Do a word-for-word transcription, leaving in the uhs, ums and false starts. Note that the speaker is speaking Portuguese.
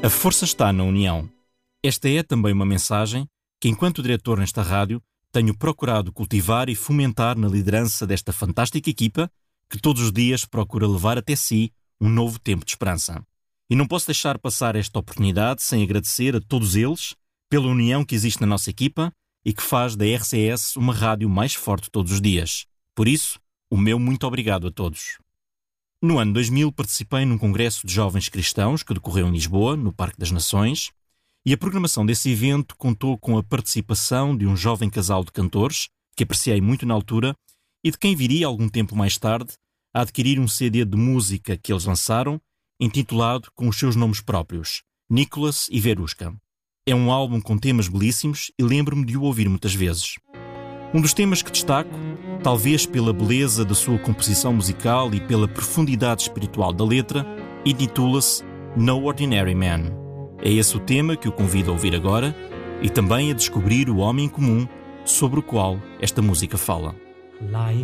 A força está na união. Esta é também uma mensagem que, enquanto diretor nesta rádio, tenho procurado cultivar e fomentar na liderança desta fantástica equipa que todos os dias procura levar até si um novo tempo de esperança. E não posso deixar passar esta oportunidade sem agradecer a todos eles pela união que existe na nossa equipa e que faz da R C S uma rádio mais forte todos os dias. Por isso, o meu muito obrigado a todos. No ano dois mil participei num congresso de jovens cristãos que decorreu em Lisboa, no Parque das Nações, e a programação desse evento contou com a participação de um jovem casal de cantores, que apreciei muito na altura, e de quem viria algum tempo mais tarde a adquirir um C D de música que eles lançaram, intitulado com os seus nomes próprios, Nicholas e Verushka. É um álbum com temas belíssimos e lembro-me de o ouvir muitas vezes. Um dos temas que destaco, talvez pela beleza da sua composição musical e pela profundidade espiritual da letra, intitula-se No Ordinary Man. É esse o tema que o convido a ouvir agora e também a descobrir o homem comum sobre o qual esta música fala. Lying